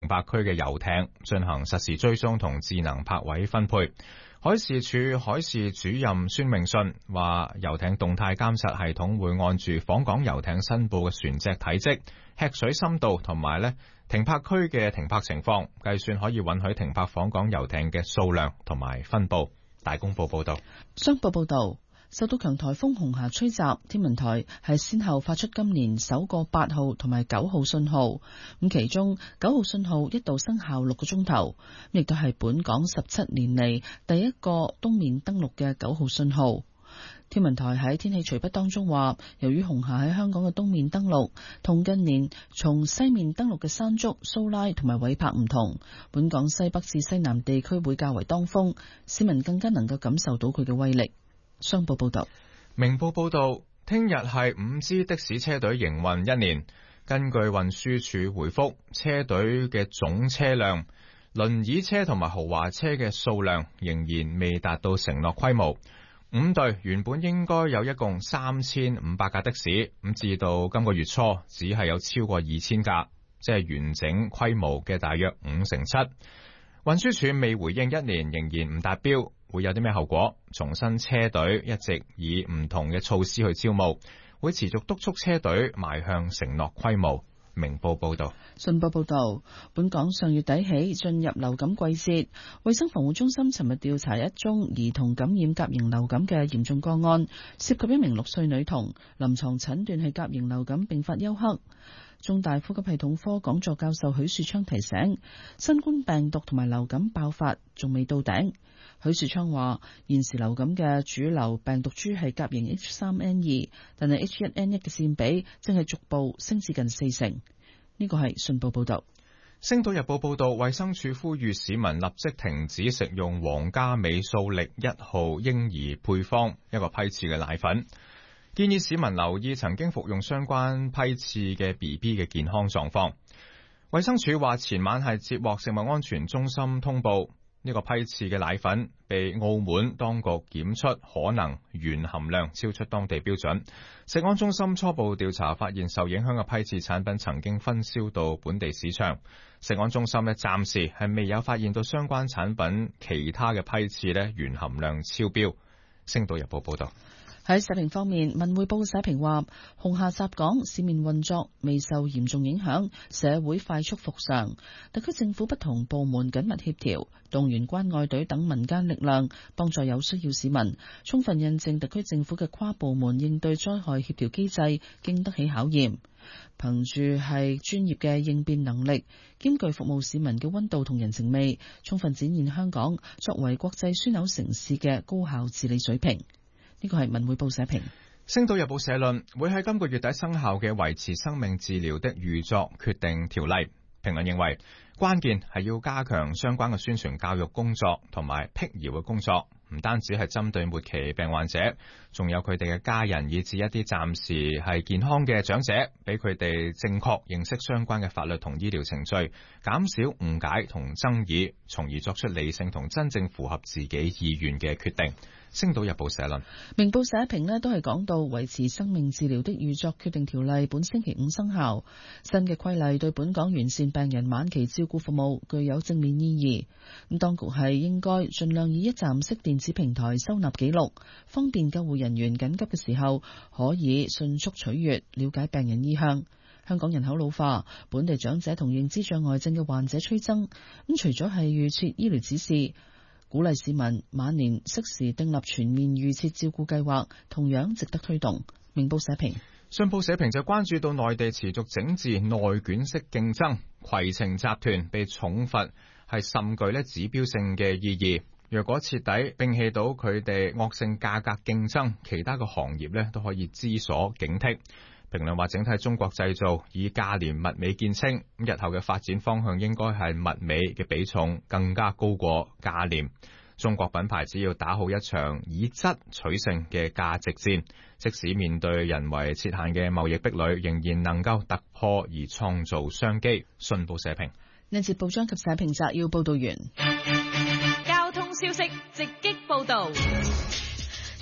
泊區嘅遊艇進行實時追蹤同智能泊位分配。海事處海事主任孫明信話，遊艇動態監察系統會按住訪港遊艇申報嘅船隻體積、吃水深度同埋停泊區嘅停泊情況，計算可以允許停泊訪港遊艇嘅數量同埋分佈。大公報報道。 商報報道，受到強颱風紅霞吹襲，天文台係先後發出今年首個8號同埋9號信號。咁其中9號信號一度生效6個鐘頭，亦都係本港17年嚟第一個東面登陸嘅9號信號。天文台喺天氣隨筆當中話，由於紅霞喺香港嘅東面登陸，同近年從西面登陸嘅山竹、蘇拉同埋韋柏唔同，本港西北至西南地區會較為當風，市民更加能夠感受到佢嘅威力。商報報道。 明報報道，聽日係5支的士車隊營運1年。根據運輸署回覆，車隊嘅總車輛、輪椅車同埋豪華車嘅數量仍然未達到承諾規模。5隊原本應該有一共3500架的士，咁至到今個月初只係有超過2000架，即係完整規模嘅大約7%。運輸署未回應1年仍然唔達標會有啲咩後果，重申車隊一直以唔同嘅措施去招募，會持續督促車隊邁向承諾規模。明報報道。 信報報道，本港上月底起進入流感季節，衛生防護中心尋日調查一宗兒童感染甲型流感嘅嚴重個案，涉及一名6歲女童，臨床診斷係甲型流感並發休克。中大呼吸系統科講座教授許樹昌提醒，新冠病毒同埋流感爆發仲未到頂。許樹昌話，現時流感嘅主流病毒株係甲型 H3N2，但係 H1N1 嘅佔比正係逐步升至近40%。呢個係信報報道。 星島日報報道，衛生署呼籲市民立即停止食用皇家美素力1號嬰兒配方一個批次嘅奶粉，建議市民留意曾經服用相關批次嘅 BB 嘅健康狀況。衛生署話，前晚係接獲食物安全中心通報，呢個批次嘅奶粉被澳門當局檢出可能鉛含量超出當地標準。食安中心初步調查發現，受影響嘅批次產品曾經分銷到本地市場。食安中心暫時係未有發現到相關產品其他嘅批次鉛含量超標。星島日報報道。 喺社評方面，文匯報社評話，紅霞襲港，市面運作未受嚴重影響，社會快速復常。特區政府不同部門緊密協調，動員關愛隊等民間力量，幫助有需要市民，充分印證特區政府嘅跨部門應對災害協調機制經得起考驗。憑住係專業嘅應變能力，兼具服務市民嘅溫度同人情味，充分展現香港作為國際樞紐城市嘅高效治理水平。呢個係文匯報社評。 星島日報社論，會喺今個月底生效嘅維持生命治療的預作決定條例，評論認為關鍵係要加強相關嘅宣傳教育工作同埋辟謠嘅工作，唔單止係針對末期病患者，仲有佢哋嘅家人，以至一啲暫時係健康嘅長者，俾佢哋正確認識相關嘅法律同醫療程序，減少誤解同爭議，從而作出理性同真正符合自己意願嘅決定。星島日報社論。 明報社評都係講到維持生命治療的預作決定條例本星期5生效，新嘅規例對本港完善病人晚期照顧服務具有正面意義。咁當局係應該盡量以一站式電子平台收納記錄，方便救護人員緊急嘅時候可以迅速取閱，了解病人意向。香港人口老化，本地長者同認知障礙症嘅患者趨增，咁除咗係預設醫療指示，鼓勵市民晚年適時訂立全面預設照顧計劃，同樣值得推動。明報社評。 信報社評就關注到內地持續整治內卷式競爭，攜程集團被重罰係甚具指標性嘅意義。若果徹底摒棄到佢哋惡性價格競爭，其他嘅行業都可以知所警惕。評論話，整體中國製造以價廉物美見稱，日後嘅發展方向應該係物美嘅比重更加高過價廉。中國品牌只要打好一場以質取勝嘅價值戰，即使面對人為設限嘅貿易壁壘，仍然能夠突破而創造商機。信報社評。 呢節報章及社評摘要報道完。 交通消息直擊報道。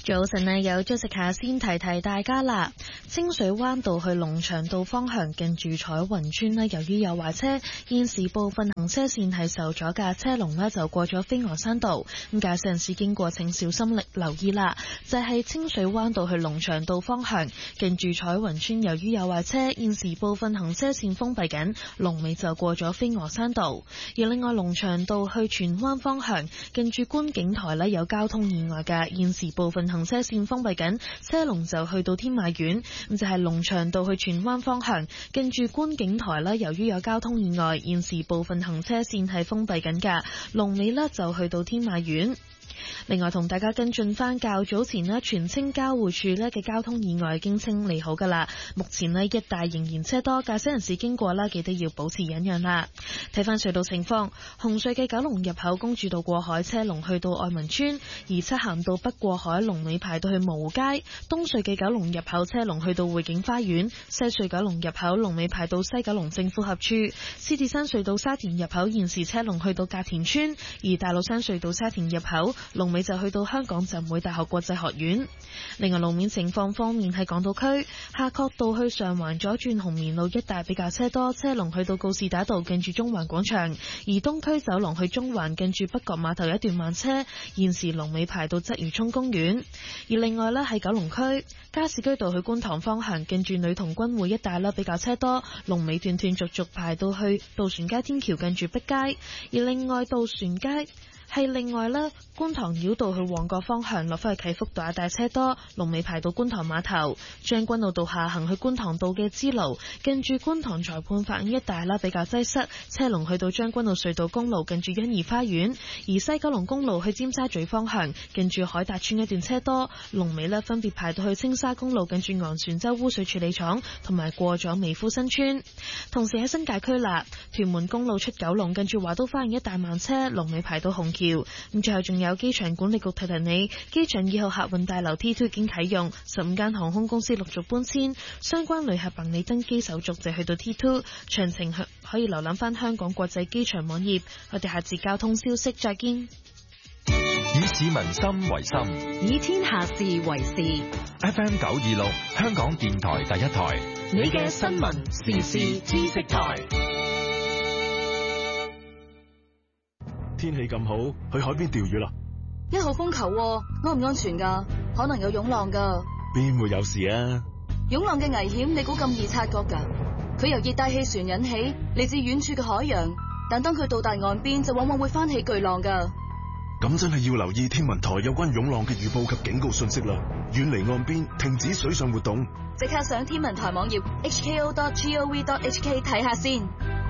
早晨呢，有 Jessica 先提提大家啦。清水灣道去龍翔道方向近住彩雲村呢，由於有壞車，現時部分行車線係受阻嘅，車龍呢就過咗飛鵝山道。咁駕駛人士經過請小心留意啦。就係清水灣道去龍翔道方向近住彩雲村，由於有壞車，現時部分行車線封閉緊，龍尾就過咗飛鵝山道。而另外龍翔道去荃灣方向近住觀景台呢，有交通意外嘅，現時部分行車線封閉緊，車龍就去到天馬苑。咁就係龍翔道去荃灣方向近住觀景台呢，由於有交通意外，現時部分行車線係封閉緊㗎，龍尾呢就去到天馬苑。另外同大家跟進翻較早前呢，荃青交匯處呢嘅交通意外已經清理好噶啦，目前呢，一帶仍然車多，駕駛人士經過啦，記得要保持忍讓啦。睇翻隧道情況，紅隧嘅九龍入口公主道過海車龍去到愛民村，而漆咸道北過海龍尾排到去蕪湖街，東隧嘅九龍入口車龍去到匯景花園，西隧九龍入口龍尾排到西九龍政府合署，獅子山隧道沙田入口現時車龍去到隔田村，而大老山隧道沙田入口龍尾就去到香港浸會大學國際學院。另外路面情況方面，喺港島區夏慤道去上環左轉紅棉路一帶比較車多，車龍去到告士打道近住中環廣場，而東區走廊去中環近住北角碼頭一段慢車，現時龍尾排到鰂魚涌公園。而另外呢，喺九龍區加士居道去觀塘方向近住女童軍會一帶比較車多，龍尾斷斷續續排到去渡船街天橋近住碧街。而另外渡船街係另外呢，觀塘繞道去旺角方向落返去啟福道一帶車多，龍尾排到觀塘碼頭。將軍澳道下行去觀塘道嘅支路近住觀塘裁判法院一帶比較擠塞，車龍去到將軍澳隧道公路近住欣怡花園。而西九龍公路去尖沙咀方向近住海達邨一段車多，龍尾分別排到去青沙公路近住昂船洲污水處理廠同埋過咗美孚新村。同時喺新界區啦，屯門公路出九龍近住華都花園一帶慢車，龍尾排到紅橋。咁最後仲有機場管理局提提你，機場2號客運大樓 T2 已經啟用，15間航空公司陸續搬遷，相關旅客辦理登機手續就去到 T2， 詳情可以瀏覽翻香港國際機場網頁。我哋下次交通消息再見。 以市民心為心， 以天下事為事。 FM 926香港電台第一台， 你嘅新聞時事知識台。 天氣咁好，去海邊釣魚啦 ！1號風球，安唔安全㗎？可能有湧浪㗎。 邊會有事啊？ 湧浪嘅危險，你估咁易察覺㗎？佢由熱帶氣旋引起，嚟自遠處嘅海洋，但當佢到達岸邊，就往往會翻起巨浪㗎。 咁真係要留意天文台有關湧浪嘅預報及警告信息啦！遠離岸邊，停止水上活動。 即刻上天文台網頁 hko.gov.hk 睇下先。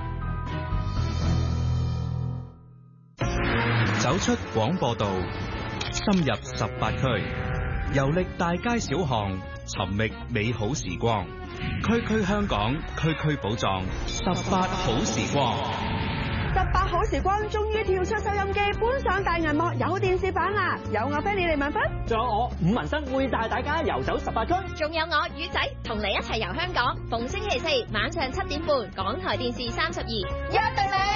走出廣播道，深入18區，遊歷大街小巷，尋覓美好時光。區區香港，區區寶藏，18好時光。 18好時光終於跳出收音機，搬上大銀幕，有電視版啦！有我菲你哋問分， 仲有我伍文生會帶大家遊走18區， 仲有我魚仔同你一齊遊香港。逢星期4晚上7點半，港台電視32，約定你。